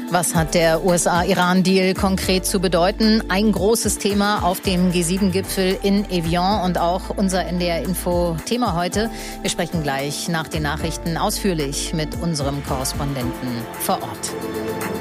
Was hat der USA-Iran-Deal konkret zu bedeuten? Ein großes Thema auf dem G7-Gipfel in Evian und auch unser NDR-Info-Thema heute. Wir sprechen gleich nach den Nachrichten ausführlich mit unserem Korrespondenten vor Ort.